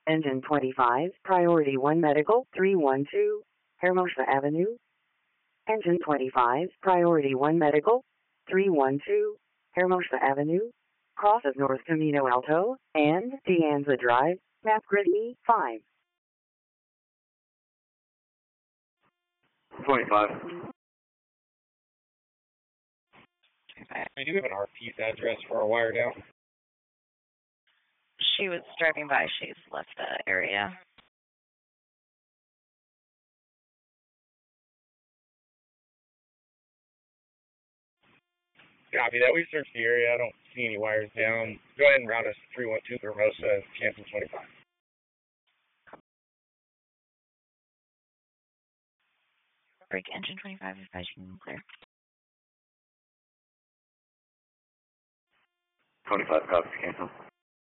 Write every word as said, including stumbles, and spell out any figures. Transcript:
Engine twenty-five, Priority one Medical, three one two, Hermosa Avenue. Engine twenty-five, Priority one Medical, three one two, Hermosa Avenue. Crosses North Camino Alto and De Anza Drive, map grid E five. twenty-five. I do have an R P's address for a wire down. She was driving by. She's left the area. Copy that. We've searched the area. I don't see any wires down. Go ahead and route us to three one two Hermosa, cancel twenty-five. Break engine twenty-five, advising clear. twenty-five, copy, cancel.